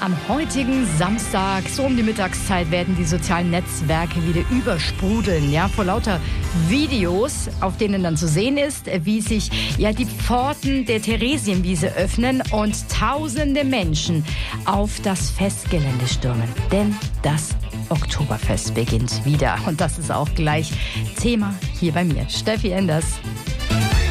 Am heutigen Samstag, so um die Mittagszeit, werden die sozialen Netzwerke wieder übersprudeln, ja, vor lauter Videos, auf denen dann zu sehen ist, wie sich die Pforten der Theresienwiese öffnen und tausende Menschen auf das Festgelände stürmen. Denn das Oktoberfest beginnt wieder und das ist auch gleich Thema hier bei mir. Steffi Enders.